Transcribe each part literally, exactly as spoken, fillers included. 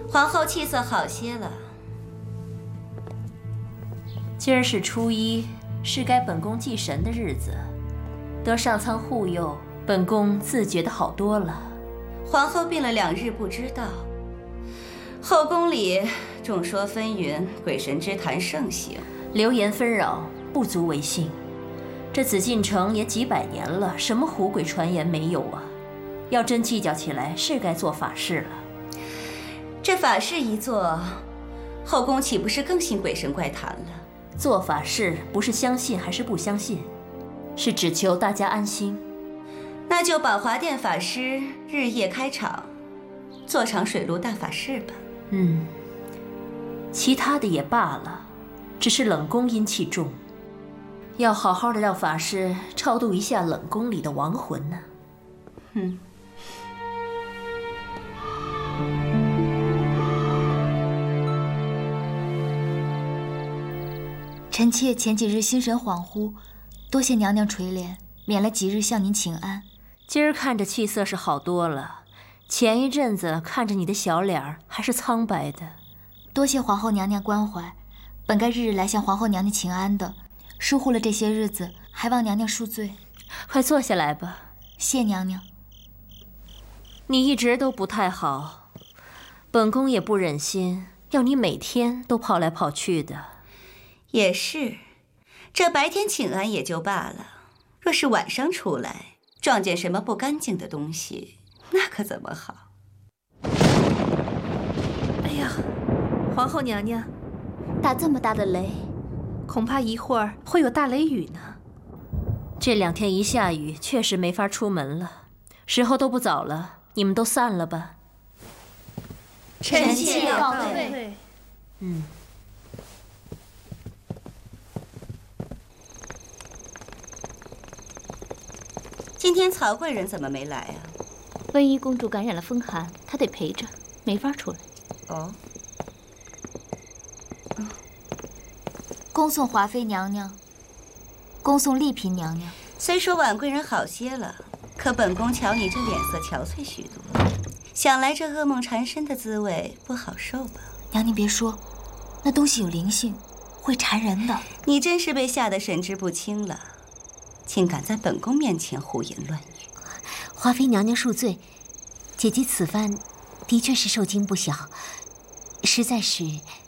皇后气色好些了。 今儿是初一，是该本宫祭神的日子，得上苍护佑，本宫自觉得好多了。 皇后病了两日，不知道。后宫里众说纷纭，鬼神之谈盛行， 流言纷扰，不足为信。这紫禁城也几百年了，什么狐鬼传言没有啊？要真计较起来，是该做法事了。 这法事一做，后宫岂不是更信鬼神怪谈了？ 做法事不是相信还是不相信，是只求大家安心。 那就宝华殿法师日夜开场，做场水陆大法事吧。 嗯，其他的也罢了，只是冷宫阴气重，要好好的让法师超度一下冷宫里的亡魂呢。 嗯。 臣妾前几日心神恍惚，多谢娘娘垂怜，免了几日向您请安。 今儿看着气色是好多了，前一阵子看着你的小脸儿还是苍白的。 多谢皇后娘娘关怀，本该日日来向皇后娘娘请安的，疏忽了这些日子，还望娘娘恕罪。 快坐下来吧。 谢娘娘。 你一直都不太好，本宫也不忍心要你每天都跑来跑去的。 也是，这白天请安也就罢了，若是晚上出来撞见什么不干净的东西，那可怎么好？ 哎呀，皇后娘娘， 打这么大的雷， 恐怕一会儿会有大雷雨呢。 这两天一下雨，确实没法出门了。时候都不早了，你们都散了吧。 臣妾告退。 嗯。 今天曹贵人怎么没来啊？ 温宜公主感染了风寒，她得陪着，没法出来。 哦。 恭送华妃娘娘，恭送丽嫔娘娘。 虽说婉贵人好些了，可本宫瞧你这脸色憔悴许多，想来这噩梦缠身的滋味不好受吧？ 娘您别说，那东西有灵性，会缠人的。 你真是被吓得神志不清了，竟敢在本宫面前胡言乱语。 华妃娘娘恕罪，姐姐此番的确是受惊不小，实在是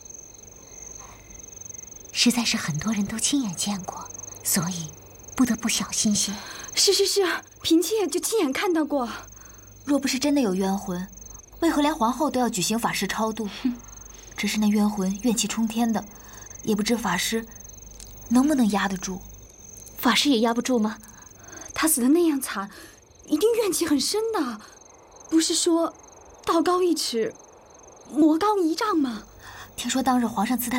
实在是很多人都亲眼见过，所以不得不小心些。 是是是，嫔妾就亲眼看到过。 若不是真的有冤魂，为何连皇后都要举行法事超度？只是那冤魂怨气冲天的，也不知法师能不能压得住。 法师也压不住吗？ 他死得那样惨，一定怨气很深的。不是说道高一尺，魔高一丈吗？ 听说当日皇上赐他